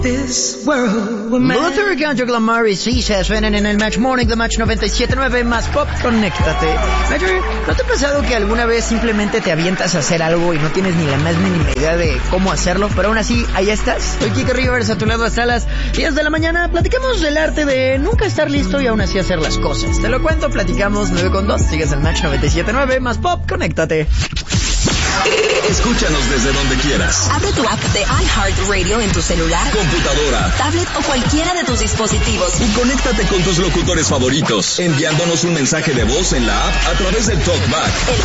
Luther y Kendrick Lamar y Sisha suenan en el Match Morning de Match 97.9 más Pop, conéctate. Matcher, ¿no te ha pasado que alguna vez simplemente te avientas a hacer algo y no tienes ni la más mínima idea de cómo hacerlo, pero aún así, ahí estás? Soy Kike Rivers, a tu lado hasta las 10 de la mañana. Platicamos del arte de nunca estar listo y aún así hacer las cosas. Te lo cuento, platicamos 9.2. Sigues el Match 97.9 más Pop, conéctate. Escúchanos desde donde quieras. Abre tu app de iHeartRadio en tu celular, computadora, tablet o cualquiera de tus dispositivos. Y conéctate con tus locutores favoritos, enviándonos un mensaje de voz en la app a través del TalkBack.